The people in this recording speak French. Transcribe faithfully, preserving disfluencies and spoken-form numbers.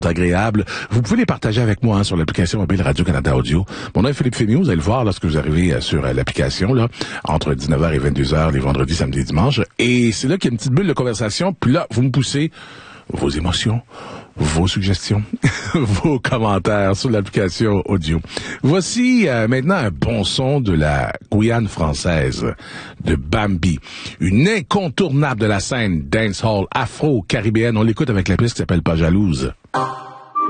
agréables. Vous pouvez les partager avec moi hein, sur l'application mobile Radio-Canada Audio. Mon nom est Philippe Fémieux, vous allez le voir lorsque vous arrivez euh, sur euh, l'application, là, entre dix-neuf heures et vingt-deux heures, les vendredis, samedis et dimanches. Et c'est là qu'il y a une petite bulle de conversation, puis là, vous me poussez vos émotions, vos suggestions, vos commentaires sur l'application audio. Voici euh, maintenant un bon son de la Guyane française, de Bambi, une incontournable de la scène dancehall afro-caribéenne. On l'écoute avec la pièce qui s'appelle Pas jalouse.